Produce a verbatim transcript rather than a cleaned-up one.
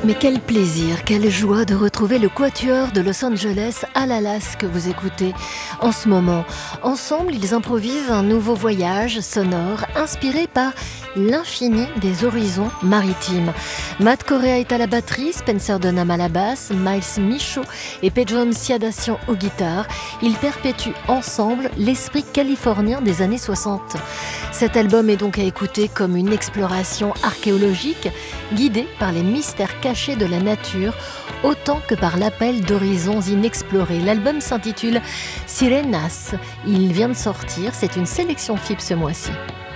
Mais quel plaisir, quelle joie de retrouver le Quatuor de Los Angeles à Dallas que vous écoutez en ce moment. Ensemble, ils improvisent un nouveau voyage sonore inspiré par l'infini des horizons maritimes. Matt Correa est à la batterie, Spencer Dunham à la basse, Miles Michaud et Pedro Msiadassian aux guitares. Ils perpétuent ensemble l'esprit californien des années soixante. Cet album est donc à écouter comme une exploration archéologique guidée par les mystères cachés de la nature autant que par l'appel d'horizons inexplorés. L'album s'intitule Sirenas. Il vient de sortir, c'est une sélection F I B ce mois-ci.